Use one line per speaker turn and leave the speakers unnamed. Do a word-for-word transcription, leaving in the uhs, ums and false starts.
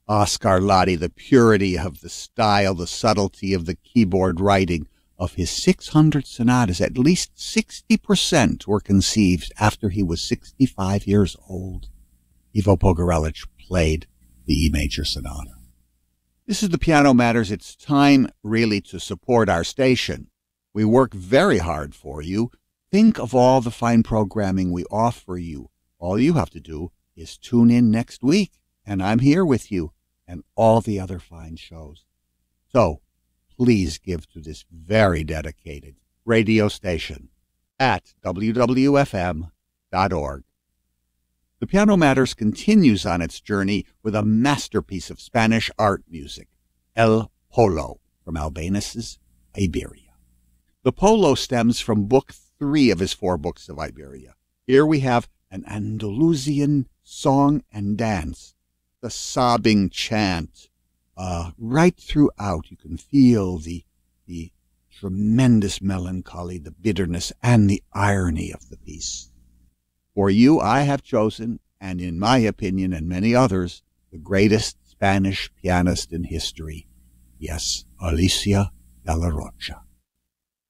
Ah, Scarlatti, the purity of the style, the subtlety of the keyboard writing of his six hundred sonatas. At least sixty percent were conceived after he was sixty-five years old. Ivo Pogorelic played the E major sonata. This is the Piano Matters. It's time really to support our station. We work very hard for you. Think of all the fine programming we offer you. All you have to do is tune in next week, and I'm here with you and all the other fine shows. So please give to this very dedicated radio station at w w f m dot org. The Piano Matters continues on its journey with a masterpiece of Spanish art music, El Polo, from Albéniz's Iberia. The Polo stems from book three of his four books of Iberia. Here we have an Andalusian song and dance, the sobbing chant. Uh, right throughout, you can feel the, the tremendous melancholy, the bitterness, and the irony of the piece. For you, I have chosen, and in my opinion and many others, the greatest Spanish pianist in history. Yes, Alicia de la Rocha.